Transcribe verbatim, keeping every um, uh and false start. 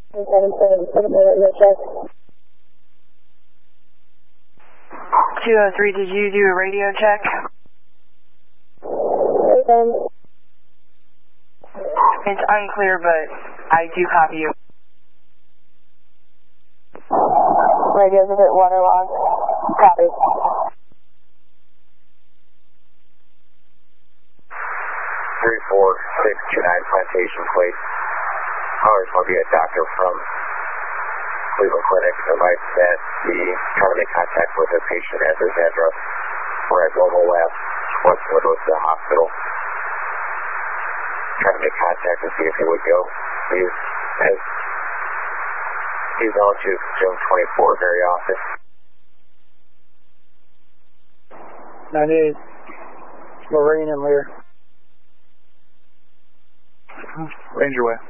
two oh three, did you do a radio check? It's unclear, but I do copy you. Radio's a bit waterlogged. Copy. three four six two nine Plantation Place. Ours will be a doctor from Cleveland Clinic. Advised that the trying to make contact with a patient at his address. We're at Global Labs, West Woodward to the hospital. Trying to make contact to see if he would go. He's, has, he's on to June twenty-fourth very often. ninety-eight, Lorraine and Lear. Ranger Way.